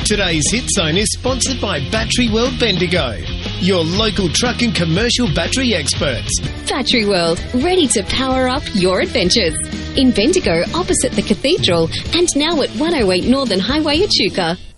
Today's Hit Zone is sponsored by Battery World Bendigo, your local truck and commercial battery experts. Battery World, ready to power up your adventures. In Bendigo, opposite the Cathedral, and now at 108 Northern Highway, Echuca.